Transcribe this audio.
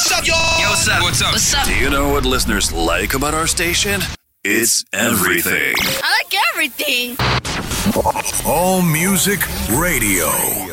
What's up, y'all? Yo, what's up? What's up? What's up? Do you know what listeners like about our station? It's everything. I like everything. All Music Radio.